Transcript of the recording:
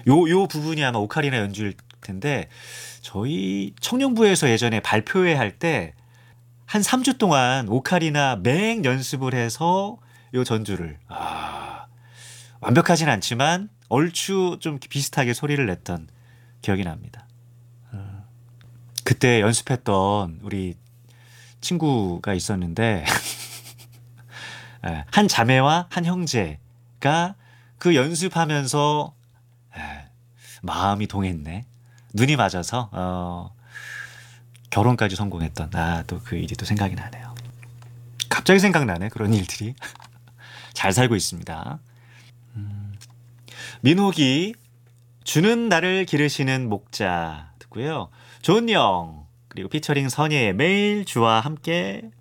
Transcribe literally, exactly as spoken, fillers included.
요, 요 부분이 아마 오카리나 연주일 텐데 저희 청년부에서 예전에 발표회 할 때 한 삼 주 동안 오카리나 맹 연습을 해서 요 전주를 아, 완벽하진 않지만 얼추 좀 비슷하게 소리를 냈던 기억이 납니다. 어, 그때 연습했던 우리 친구가 있었는데 예, 한 자매와 한 형제가 그 연습하면서 예, 마음이 동했네. 눈이 맞아서 어, 결혼까지 성공했던 아, 또 그 일이 또 생각이 나네요. 갑자기 생각나네 그런 일들이. 잘 살고 있습니다. 음, 민호기 주는 나를 기르시는 목자 듣고요. 존영 그리고 피처링 선예의 매일 주와 함께